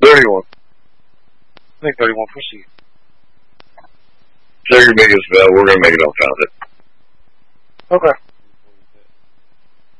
31. I think 31. Proceed. Check your biggest bet. We're going to make it unfounded. Okay.